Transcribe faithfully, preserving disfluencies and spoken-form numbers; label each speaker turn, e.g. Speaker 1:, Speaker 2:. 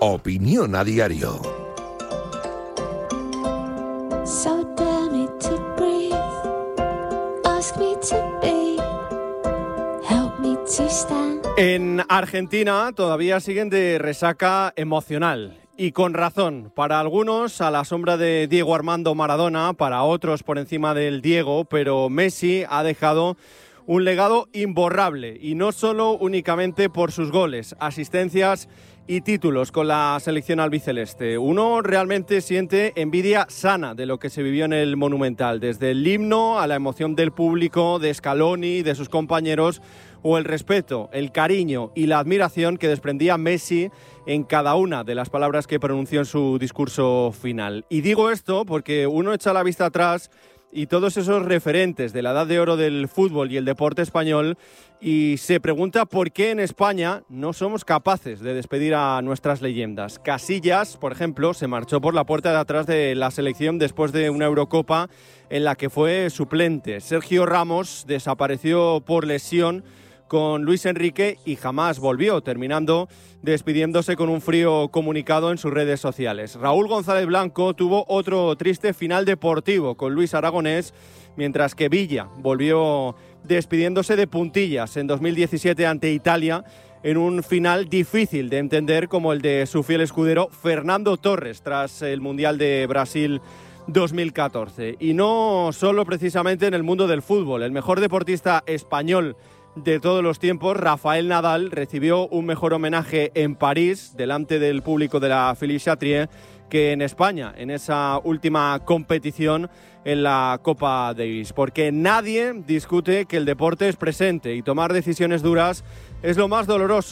Speaker 1: Opinión a diario.
Speaker 2: So dare me to breathe, ask me to be, help me to stand.
Speaker 3: En Argentina todavía siguen de resaca emocional. Y con razón, para algunos a la sombra de Diego Armando Maradona, para otros por encima del Diego, pero Messi ha dejado un legado imborrable y no solo únicamente por sus goles, asistencias y títulos con la selección albiceleste. Uno realmente siente envidia sana de lo que se vivió en el Monumental, desde el himno a la emoción del público, de Scaloni, de sus compañeros, o el respeto, el cariño y la admiración que desprendía Messi en cada una de las palabras que pronunció en su discurso final. Y digo esto porque uno echa la vista atrás y todos esos referentes de la edad de oro del fútbol y el deporte español y se pregunta por qué en España no somos capaces de despedir a nuestras leyendas. Casillas, por ejemplo, se marchó por la puerta de atrás de la selección después de una Eurocopa en la que fue suplente. Sergio Ramos desapareció por lesión con Luis Enrique y jamás volvió, terminando despidiéndose con un frío comunicado en sus redes sociales. Raúl González Blanco tuvo otro triste final deportivo con Luis Aragonés, mientras que Villa volvió despidiéndose de puntillas en dos mil diecisiete ante Italia, en un final difícil de entender como el de su fiel escudero Fernando Torres tras el Mundial de Brasil dos mil catorce. Y no solo precisamente en el mundo del fútbol, el mejor deportista español de todos los tiempos, Rafael Nadal, recibió un mejor homenaje en París, delante del público de la Philippe Chatrier, que en España, en esa última competición en la Copa Davis. Porque nadie discute que el deporte es presente y tomar decisiones duras es lo más doloroso.